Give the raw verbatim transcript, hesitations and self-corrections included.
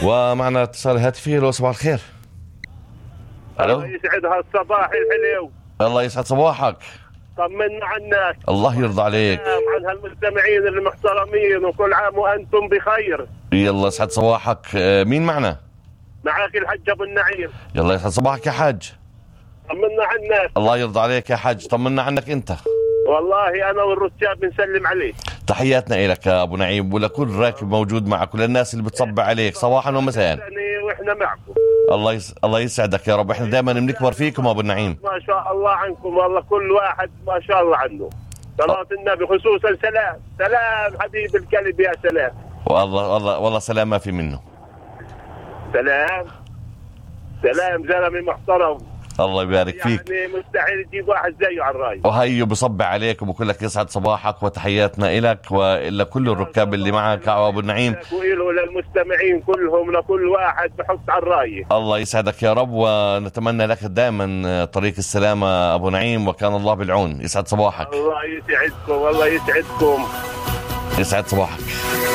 ومعنا اتصال هاتفي. لو صباح الخير. الو. الله يسعد هالصباح الحلو. الله يسعد صباحك. طمنا على الناس. الله يرضى عليك. عن هالمستمعين المحترمين، وكل عام وانتم بخير. يلا يسعد صباحك. مين معنا؟ معك الحج ابو النعيم. يلا يسعد صباحك يا حاج. طمنا على الناس. الله يرضى عليك يا حاج، طمنا عنك انت. والله انا والرتاب بنسلم عليك. تحياتنا إلك يا ابو نعيم، ولكل راكب موجود معك، كل الناس اللي بتصب عليك صباحا ومساء. واحنا معكم. الله يس... الله يسعدك يا رب. احنا دائما بنكبر فيكم ابو النعيم. ما شاء الله عنكم، والله كل واحد ما شاء الله عنه. صلاة النبي خصوصا. سلام سلام حبيب القلب، يا سلام. والله والله والله سلام ما في منه. سلام سلام زلمه محترم. الله يبارك فيك. يعني مستحيل تجيب واحد زيه على الراي. وهيو بصب عليك وبقول لك يسعد صباحك، وتحياتنا لك ولكل الركاب اللي معك يا ابو النعيم، وإله للمستمعين كلهم، لكل واحد بحط على الراي. الله يسعدك يا رب، ونتمنى لك دائما طريق السلامة ابو نعيم، وكان الله بالعون. يسعد صباحك. الله يسعدكم، والله يسعدكم. يسعد صباحك.